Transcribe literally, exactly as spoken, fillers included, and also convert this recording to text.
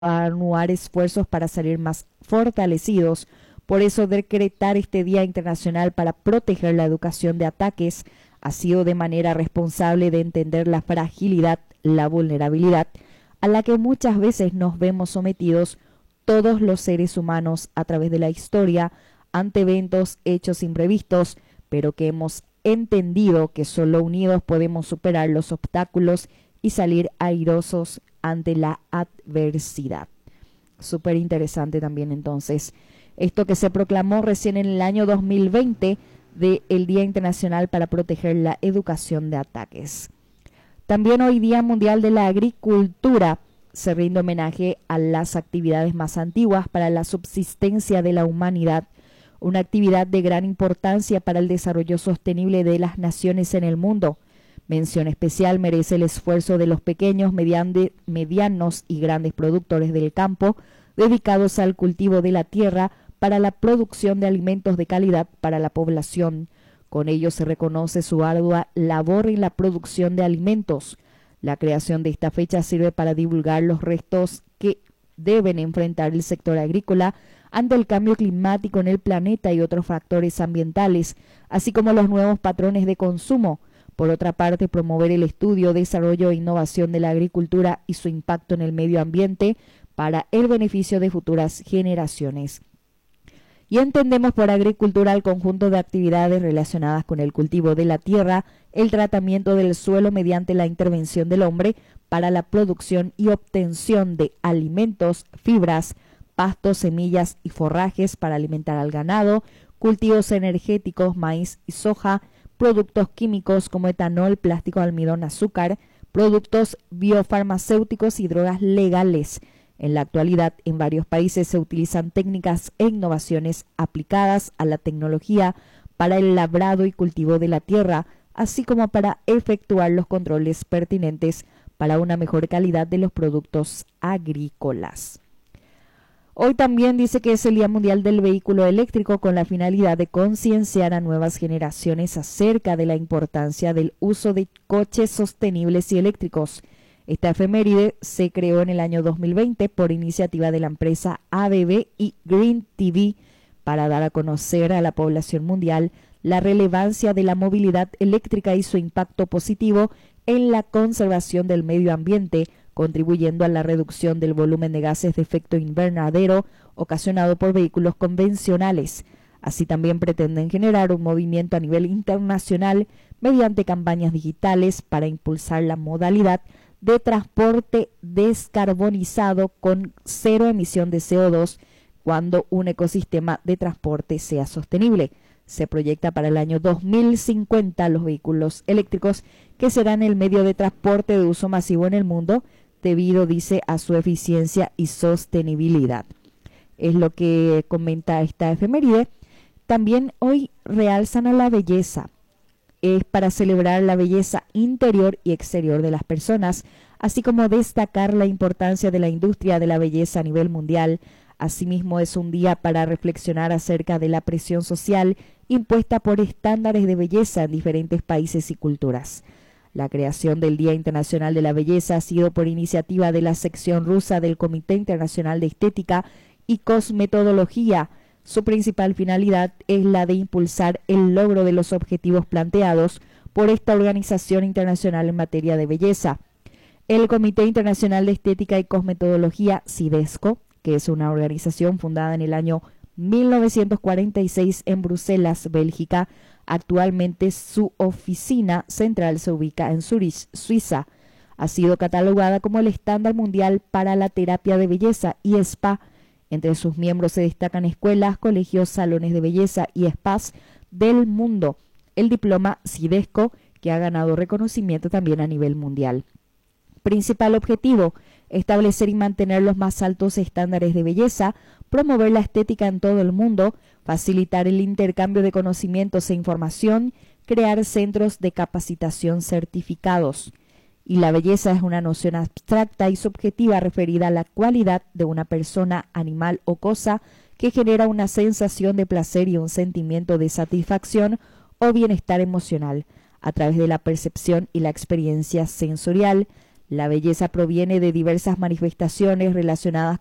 anuar esfuerzos para salir más fortalecidos. Por eso, decretar este Día Internacional para proteger la educación de ataques ha sido de manera responsable de entender la fragilidad, la vulnerabilidad a la que muchas veces nos vemos sometidos todos los seres humanos a través de la historia ante eventos, hechos imprevistos, pero que hemos entendido que solo unidos podemos superar los obstáculos y salir airosos ante la adversidad. Súper interesante también entonces esto que se proclamó recién en el año dos mil veinte de el Día Internacional para proteger la educación de ataques. También hoy Día Mundial de la Agricultura se rinde homenaje a las actividades más antiguas para la subsistencia de la humanidad, una actividad de gran importancia para el desarrollo sostenible de las naciones en el mundo. Mención especial merece el esfuerzo de los pequeños, mediande, medianos y grandes productores del campo dedicados al cultivo de la tierra para la producción de alimentos de calidad para la población. Con ello se reconoce su ardua labor en la producción de alimentos. La creación de esta fecha sirve para divulgar los retos que deben enfrentar el sector agrícola ante el cambio climático en el planeta y otros factores ambientales, así como los nuevos patrones de consumo. Por otra parte, promover el estudio, desarrollo e innovación de la agricultura y su impacto en el medio ambiente para el beneficio de futuras generaciones. Y entendemos por agricultura el conjunto de actividades relacionadas con el cultivo de la tierra, el tratamiento del suelo mediante la intervención del hombre para la producción y obtención de alimentos, fibras, pastos, semillas y forrajes para alimentar al ganado, cultivos energéticos, maíz y soja, productos químicos como etanol, plástico, almidón, azúcar, productos biofarmacéuticos y drogas legales. En la actualidad, en varios países se utilizan técnicas e innovaciones aplicadas a la tecnología para el labrado y cultivo de la tierra, así como para efectuar los controles pertinentes para una mejor calidad de los productos agrícolas. Hoy también dice que es el Día Mundial del Vehículo Eléctrico con la finalidad de concienciar a nuevas generaciones acerca de la importancia del uso de coches sostenibles y eléctricos. Esta efeméride se creó en el año dos mil veinte por iniciativa de la empresa A B B y Green T V para dar a conocer a la población mundial la relevancia de la movilidad eléctrica y su impacto positivo en la conservación del medio ambiente, contribuyendo a la reducción del volumen de gases de efecto invernadero ocasionado por vehículos convencionales. Así también pretenden generar un movimiento a nivel internacional mediante campañas digitales para impulsar la modalidad de transporte descarbonizado con cero emisión de C O dos cuando un ecosistema de transporte sea sostenible. Se proyecta para el año dos mil cincuenta los vehículos eléctricos que serán el medio de transporte de uso masivo en el mundo debido, dice, a su eficiencia y sostenibilidad. Es lo que comenta esta efeméride. También hoy realzan a la belleza. Es para celebrar la belleza interior y exterior de las personas, así como destacar la importancia de la industria de la belleza a nivel mundial. Asimismo, es un día para reflexionar acerca de la presión social impuesta por estándares de belleza en diferentes países y culturas. La creación del Día Internacional de la Belleza ha sido por iniciativa de la sección rusa del Comité Internacional de Estética y Cosmetología. Su principal finalidad es la de impulsar el logro de los objetivos planteados por esta organización internacional en materia de belleza. El Comité Internacional de Estética y Cosmetología, CIDESCO, que es una organización fundada en el año mil novecientos cuarenta y seis en Bruselas, Bélgica. Actualmente su oficina central se ubica en Zurich, Suiza. Ha sido catalogada como el estándar mundial para la terapia de belleza y spa. Entre sus miembros se destacan escuelas, colegios, salones de belleza y spas del mundo. El diploma CIDESCO, que ha ganado reconocimiento también a nivel mundial. Principal objetivo: establecer y mantener los más altos estándares de belleza, promover la estética en todo el mundo, facilitar el intercambio de conocimientos e información, crear centros de capacitación certificados. Y la belleza es una noción abstracta y subjetiva referida a la cualidad de una persona, animal o cosa que genera una sensación de placer y un sentimiento de satisfacción o bienestar emocional a través de la percepción y la experiencia sensorial. La belleza proviene de diversas manifestaciones relacionadas